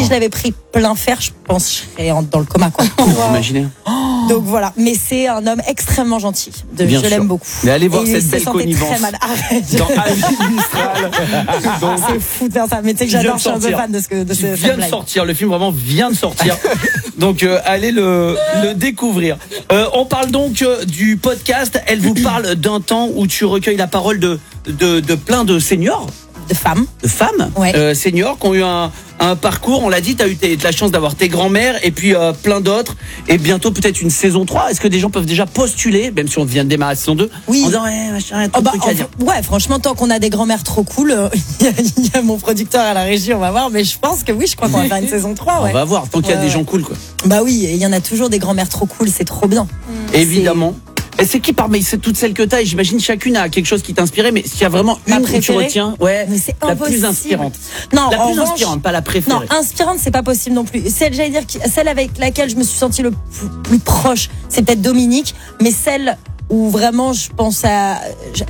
je l'avais pris plein fer, je pense que je serais dans le coma, quoi. Vous imaginez? Donc voilà, mais c'est un homme extrêmement gentil. Bien je sûr. l'aime beaucoup. Mais allez voir Et cette il belle se sentait connivence. très mal. Arrête. Dans Avis Mistral. Donc, C'est fou de faire ça. Mais tu sais que Tu viens j'adore, de je suis un peu sortir. fan de Tu cette viens de blague. sortir, le film vraiment vient de sortir. Donc allez le découvrir. On parle donc du podcast. Elle vous parle d'un temps où tu recueilles la parole de plein de seniors. De femmes. De femmes Ouais. seniors qui ont eu un parcours, on l'a dit, tu as eu la chance d'avoir tes grands-mères et puis plein d'autres, et bientôt peut-être une saison 3. Est-ce que des gens peuvent déjà postuler, même si on vient de démarrer la saison 2, Oui. en disant ouais, machin, un truc à dire. Ouais, franchement, tant qu'on a des grands-mères trop cool, il y a mon producteur à la régie, on va voir, mais je pense que oui, je crois qu'on va faire une saison 3. Ouais. On va voir, tant qu'il y a des gens cool, quoi. Bah oui, et il y en a toujours des grands-mères trop cool, c'est trop bien. Évidemment. Et c'est qui parmi toutes celles que t'as? Et j'imagine chacune a quelque chose qui t'inspirait, mais s'il y a vraiment Ma une que tu préférée? retiens, ouais, Mais c'est la impossible. plus inspirante. Non, La en plus revanche- inspirante, pas la Non, préférée. inspirante, c'est pas possible non plus. J'allais dire, celle avec laquelle je me suis sentie le plus proche, c'est peut-être Dominique, mais celle où vraiment je pense à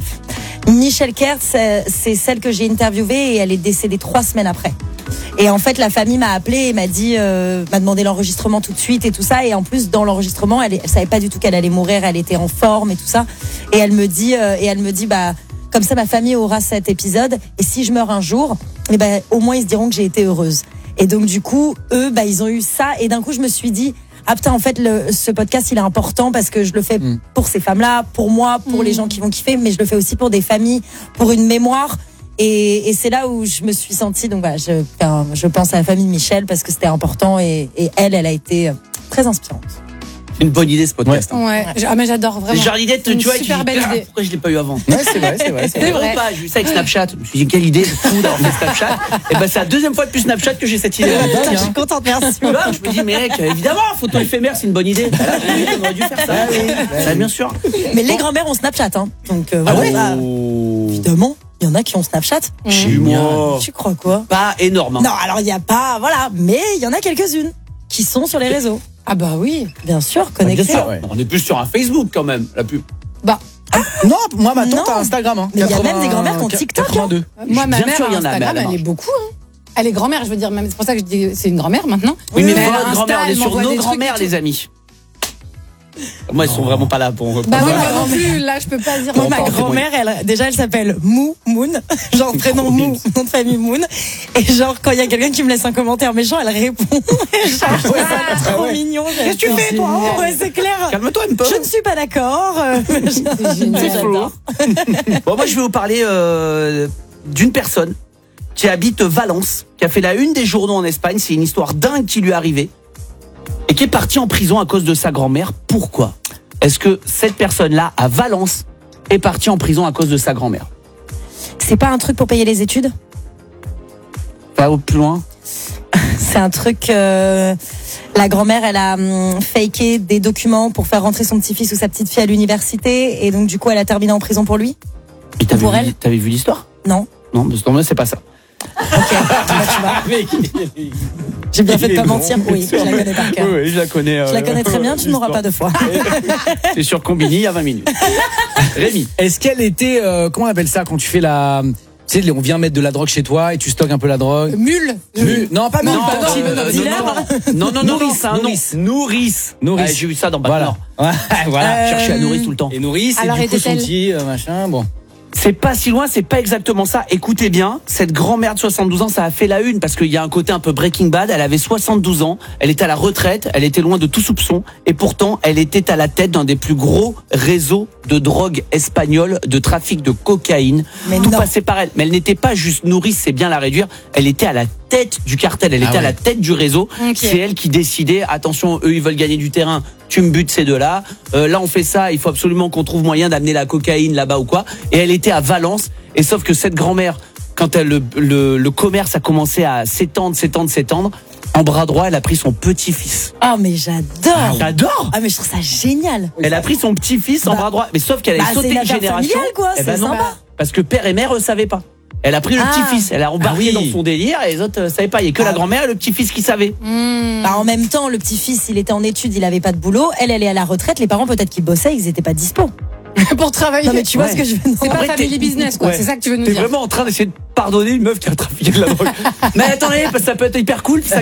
Michel Kerr, c'est celle que j'ai interviewée et elle est décédée 3 semaines après. Et en fait, la famille m'a appelé et m'a dit, m'a demandé l'enregistrement tout de suite et tout ça. Et en plus, dans l'enregistrement, elle savait pas du tout qu'elle allait mourir. Elle était en forme et tout ça. Et elle me dit, bah, comme ça, ma famille aura cet épisode. Et si je meurs un jour, eh ben, au moins ils se diront que j'ai été heureuse. Et donc, du coup, eux, bah, ils ont eu ça. Et d'un coup, je me suis dit, ah putain, en fait, ce podcast, il est important parce que je le fais pour ces femmes-là, pour moi, pour les gens qui vont kiffer, mais je le fais aussi pour des familles, pour une mémoire. Et c'est là où je me suis sentie, donc voilà, je pense à la famille de Michel parce que c'était important et elle a été très inspirante. C'est une bonne idée ce podcast. hein. Ouais. Mais j'adore vraiment. C'est genre l'idée, C'est une tu vois, super tu dis, belle ah, idée. pourquoi je l'ai pas eu avant? Ouais, c'est vrai. C'est vrai. Pas, j'ai vu ça avec Snapchat. Je me suis dit, quelle idée de fou d'avoir fait Snapchat. Et ben, c'est la deuxième fois depuis Snapchat que j'ai cette idée. Je suis contente, merci. Tu vois, je me dis, mec, évidemment, photo éphémère, c'est une bonne idée. On aurait dû faire ça. Ça, bien sûr. Mais les grands-mères ont Snapchat, hein. Donc voilà. Évidemment, il y en a qui ont Snapchat. Chez moi. Tu crois quoi? Pas énorme. hein. Non, alors il n'y a pas, voilà, mais il y en a quelques-unes qui sont sur les réseaux. Ah bah oui. Bien sûr, Bien connectés. sûr. ouais. On est plus sur un Facebook quand même, la pub. Bah Non, moi, ma tante Non. a Instagram. Hein. Mais il y a même des grands-mères qui ont TikTok, hein. 82. moi ma Bien mère sûr, il y a en a, mais Instagram, elle elle est marche. beaucoup. Hein. Elle est grand-mère, je veux dire, même c'est pour ça que je dis c'est une grand-mère maintenant. Oui, mais elle a votre Insta, grand-mère, on est elle sur m'envoie nos des trucs grand-mères, et tout. les amis. Moi, ils sont vraiment pas là pour. Bah oui, pour- moi non plus, là je peux pas dire. Moi, non, ma pas. grand-mère, elle s'appelle Moon, genre prénom Mou, nom de famille Moon. Et genre, quand il y a quelqu'un qui me laisse un commentaire méchant, elle répond. Genre, je trouve ça trop mignon. Qu'est-ce que tu fais, toi? Ouais, c'est clair. Calme-toi un peu. Je ne suis pas d'accord. C'est génial. J'adore. Bon, moi, je vais vous parler d'une personne qui habite Valence, qui a fait la une des journaux en Espagne. C'est une histoire dingue qui lui est arrivée et qui est partie en prison à cause de sa grand-mère. Pourquoi est-ce que cette personne-là, à Valence, est partie en prison à cause de sa grand-mère? C'est pas un truc pour payer les études? Pas au plus loin. C'est un truc. La grand-mère, elle a faké des documents pour faire rentrer son petit-fils ou sa petite-fille à l'université. Et donc, du coup, elle a terminé en prison pour lui? Et Pour elle T'avais vu l'histoire? Non. Non, parce que moi, c'est pas ça. Ok. Bah, tu vois. J'ai bien fait de pas mentir. Oui, je la connais par cœur. Oui, je la connais. Je la connais très bien, tu ne m'auras pas deux fois. C'est sur Combini il y a 20 minutes. Rémi. Est-ce qu'elle était, comment on appelle ça quand tu fais la, tu sais, on vient mettre de la drogue chez toi et tu stockes un peu la drogue. Mule. Non, pas mule. Non, pas si, mule. non, Nourrice, c'est un nom. nourrice. Nourrice. Nourrice. Ouais, j'ai vu ça dans Bac Voilà. Nord. Ouais, voilà. Chercher à nourrir tout le temps. Et nourrice, et Alors, du coup, son était-elle petit machin, bon. C'est pas si loin, c'est pas exactement ça. Écoutez bien, cette grand-mère de 72 ans, ça a fait la une parce qu'il y a un côté un peu Breaking Bad. Elle avait 72 ans, elle était à la retraite, elle était loin de tout soupçon et pourtant elle était à la tête d'un des plus gros réseaux de drogue espagnole, de trafic de cocaïne. Mais Tout non. passait par elle. Mais elle n'était pas juste nourrice, c'est bien la réduire. Elle était à la tête du cartel, elle était à la tête du réseau. Ok. C'est elle qui décidait, attention, eux ils veulent gagner du terrain, tu me butes ces deux-là. Là on fait ça, il faut absolument qu'on trouve moyen d'amener la cocaïne là-bas ou quoi. Et elle était à Valence, et sauf que cette grand-mère, quand le commerce a commencé à s'étendre, en bras droit, elle a pris son petit-fils. Oh, mais j'adore. J'adore. Ah, mais je trouve ça génial. Elle a pris son petit-fils en Bah, bras droit, mais sauf qu'elle a c'est sauté une une affaire génération. familiale, quoi, Eh ben c'est non, sympa. parce que père et mère ne savaient pas. Elle a pris le Ah. petit-fils, elle a embarqué Ah oui. dans son délire et les autres ne savaient pas. Il n'y a que la grand-mère et le petit-fils qui savaient. Bah, en même temps, le petit-fils, il était en études, il avait pas de boulot. Elle est à la retraite. Les parents, peut-être qu'ils bossaient, ils étaient pas dispo. Pour travailler. Non, mais tu vois Ouais. ce que je veux dire. C'est pas Après, family business, quoi. Ouais. C'est ça que tu veux nous T'es dire. vraiment en train d'essayer de pardonner une meuf qui a trafiqué de la drogue. Mais attendez, parce que ça peut être hyper cool.